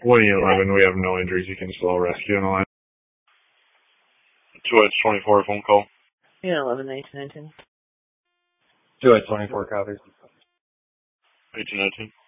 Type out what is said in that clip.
1-11, we have no injuries. You can still rescue on the line. 2H24 phone call. 11, 1819. 2H24 copies. 1819.